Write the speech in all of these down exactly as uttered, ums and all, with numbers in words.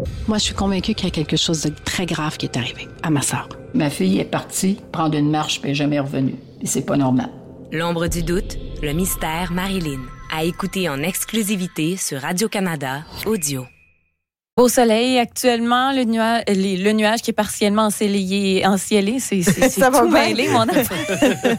Moi, je suis convaincue qu'il y a quelque chose de très grave qui est arrivé à ma sœur. Ma fille est partie prendre une marche puis elle n'est jamais revenue. Et c'est pas normal. L'ombre du doute, le mystère Marilyn. À écouter en exclusivité sur Radio-Canada Audio. Beau soleil actuellement, le nuage, le nuage qui est partiellement ensoleillé, encielé, c'est, c'est, c'est tout mêlé, mon affaire.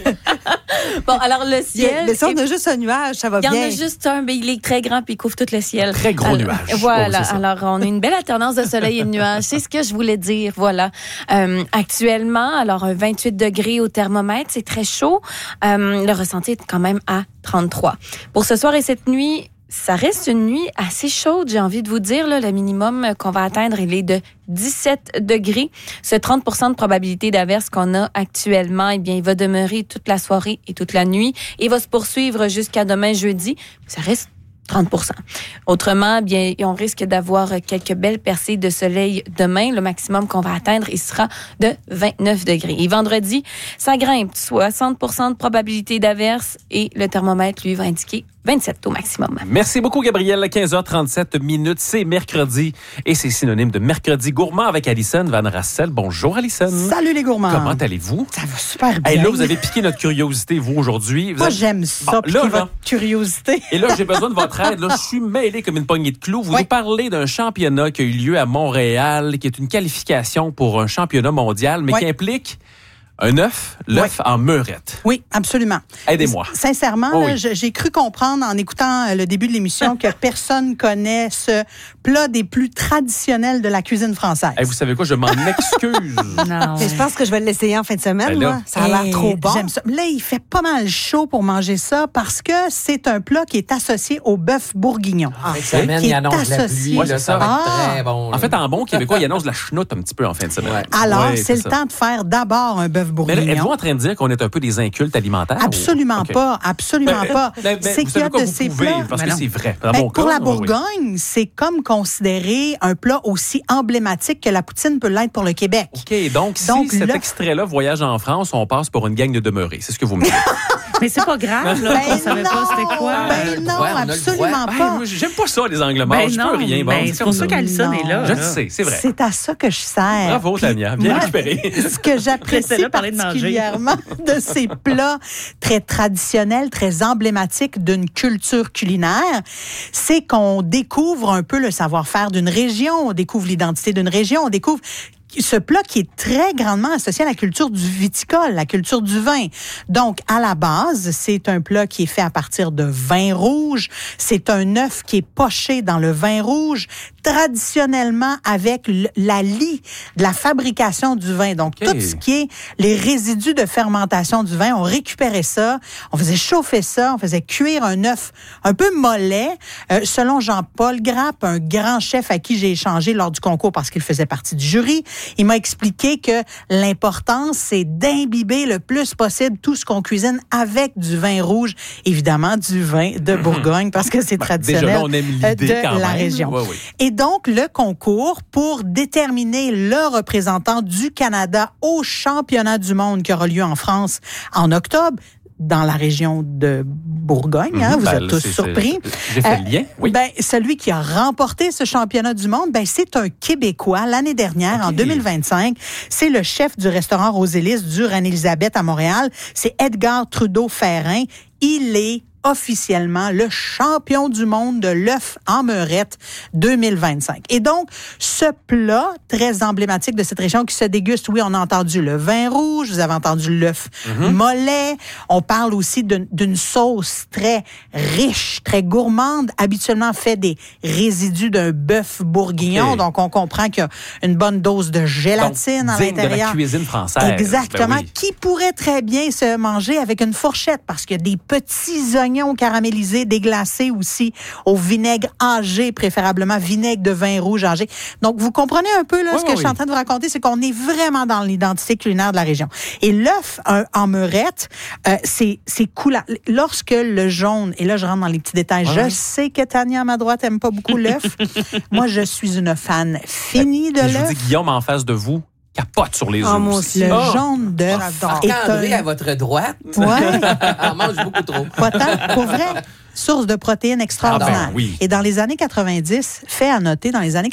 Bon, alors le ciel... Mais ça, on a juste un nuage, ça va bien. Il y en a juste un, mais il est très grand puis il couvre tout le ciel. Un très gros alors, nuage. Voilà, oh, alors on a une belle alternance de soleil et de nuages. C'est ce que je voulais dire, voilà. Euh, actuellement, alors un vingt-huit degrés au thermomètre, c'est très chaud. Euh, le ressenti est quand même à trente-trois. Pour ce soir et cette nuit... Ça reste une nuit assez chaude, j'ai envie de vous dire. Là, le minimum qu'on va atteindre, il est de dix-sept degrés. Ce trente pour cent de probabilité d'averse qu'on a actuellement, eh bien, il va demeurer toute la soirée et toute la nuit et va se poursuivre jusqu'à demain jeudi. Ça reste trente pour cent. Autrement, bien, on risque d'avoir quelques belles percées de soleil demain. Le maximum qu'on va atteindre, il sera de vingt-neuf degrés. Et vendredi, ça grimpe, soixante pour cent de probabilité d'averse et le thermomètre, lui, va indiquer vingt-sept au maximum. Merci beaucoup, Gabrielle. quinze heures trente-sept minutes, c'est mercredi et c'est synonyme de mercredi gourmand avec Alison Van Rassel. Bonjour, Alison. Salut les gourmands. Comment allez-vous? Ça va super bien. Et là, vous avez piqué notre curiosité, vous, aujourd'hui. Vous Moi, avez... j'aime ça, bon, piquer là, votre là, curiosité. Et là, j'ai besoin de votre aide. Là, je suis mêlé comme une poignée de clous. Vous oui. nous parlez d'un championnat qui a eu lieu à Montréal, qui est une qualification pour un championnat mondial, mais oui. qui implique un œuf, l'œuf oui. en meurette. Oui, absolument. Aidez-moi. Sincèrement, oh, là, oui. j'ai cru comprendre en écoutant le début de l'émission que personne connaît ce plat des plus traditionnels de la cuisine française. Hey, vous savez quoi, je m'en excuse. Non. Mais je pense que je vais l'essayer en fin de semaine, ben là, moi. Ça a l'air trop bon. J'aime ça. Là, il fait pas mal chaud pour manger ça parce que c'est un plat qui est associé au bœuf bourguignon. En fin de semaine, il annonce la pluie. Ouais, là, ça va ah. être très bon. Là. En fait, en bon québécois, il annonce la chenoute un petit peu en fin de semaine. Ouais. Alors, ouais, c'est, c'est le ça. temps de faire d'abord un bœuf bourguignon. Mais là, êtes-vous en train de dire qu'on est un peu des incultes alimentaires? Absolument ou... okay. pas, absolument ben, pas. Ben, ben, c'est qu'il y a quoi, de vous ces pouvez, plats. Parce ben que non. c'est vrai. Dans ben, mon pour cas, la oui. Bourgogne, c'est comme considérer un plat aussi emblématique que la poutine peut l'être pour le Québec. OK, donc, donc si là... cet extrait-là voyage en France, on passe pour une gang de demeurés. C'est ce que vous me dites. Mais c'est pas grave, là. Ben on savait non, pas c'était quoi. Ben non, droit, absolument Ben, pas. moi, j'aime pas ça, les angles morts. Ben je non, peux rien. Bon, ben, c'est c'est comme pour ça qu'Alison est là. Je là. le sais, c'est vrai. C'est à ça que je sers. Bravo, Puis, Tania. Bien moi, récupéré. Ce que j'apprécie particulièrement de, de ces plats très traditionnels, très emblématiques d'une culture culinaire, c'est qu'on découvre un peu le savoir-faire d'une région, on découvre l'identité d'une région, on découvre ce plat qui est très grandement associé à la culture du viticole, la culture du vin. Donc, à la base, c'est un plat qui est fait à partir de vin rouge. C'est un œuf qui est poché dans le vin rouge, traditionnellement avec la lie de la fabrication du vin. Donc, okay. tout ce qui est les résidus de fermentation du vin, on récupérait ça, on faisait chauffer ça, on faisait cuire un œuf un peu mollet. Euh, selon Jean-Paul Grappe, un grand chef à qui j'ai échangé lors du concours parce qu'il faisait partie du jury, il m'a expliqué que l'importance, c'est d'imbiber le plus possible tout ce qu'on cuisine avec du vin rouge, évidemment du vin de Bourgogne, parce que c'est ben, traditionnel déjà là, on aime l'idée de quand la même. Région. Oui, oui. Et donc, le concours, pour déterminer le représentant du Canada au championnat du monde qui aura lieu en France en octobre, dans la région de Bourgogne, hein, mmh, vous ben, êtes tous c'est, surpris. C'est, j'ai fait le lien, oui. Ben, celui qui a remporté ce championnat du monde, ben, c'est un Québécois. L'année dernière, okay. en deux mille vingt-cinq, c'est le chef du restaurant Rosélis du Reine-Élisabeth à Montréal. C'est Edgar Trudeau-Ferrin. Il est officiellement le champion du monde de l'œuf en meurette deux mille vingt-cinq. Et donc, ce plat très emblématique de cette région qui se déguste, oui, on a entendu le vin rouge, vous avez entendu l'œuf mm-hmm. mollet, on parle aussi d'une, d'une sauce très riche, très gourmande, habituellement fait des résidus d'un bœuf bourguignon, okay. donc on comprend qu'il y a une bonne dose de gélatine donc, à l'intérieur. De la cuisine française. Exactement, ben oui. qui pourrait très bien se manger avec une fourchette, parce qu'il y a des petits oignons caramélisés, déglacés aussi au vinaigre âgé, préférablement vinaigre de vin rouge âgé. Donc, vous comprenez un peu là, oui, ce que oui. je suis en train de vous raconter, c'est qu'on est vraiment dans l'identité culinaire de la région. Et l'œuf un, en meurette, euh, c'est, c'est cool. Lorsque le jaune, et là, je rentre dans les petits détails, ouais. je sais que Tania, à ma droite, n'aime pas beaucoup l'œuf. Moi, je suis une fan finie de je l'œuf. Je vous dis, Guillaume, en face de vous, capote sur les œufs. Oh, le oh. jaune d'œuf. Marc-André, un... à votre droite. Ouais. On mange beaucoup trop. Pas tant, pour vrai. Source de protéines extraordinaire. Ah ben, oui. Et dans les années quatre-vingt-dix, fait à noter, dans les années